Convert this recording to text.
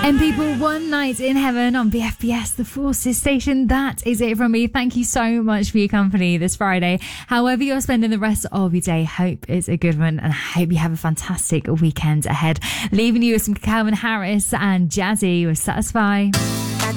And people, One Night in Heaven on BFBS, the Forces station. That is it from me. Thank you so much for your company this Friday. However you're spending the rest of your day, hope it's a good one, and I hope you have a fantastic weekend ahead. Leaving you with some Calvin Harris and Jazzy with Satisfy.